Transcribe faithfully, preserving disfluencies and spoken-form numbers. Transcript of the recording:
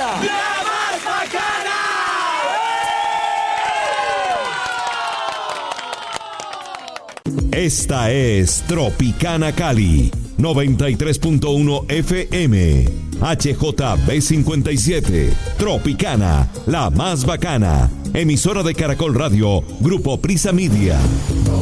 bacana! ¡La más bacana! Esta es Tropicana Cali, noventa y tres punto uno F M, H J B cincuenta y siete, Tropicana, la más bacana, emisora de Caracol Radio, Grupo Prisa Media.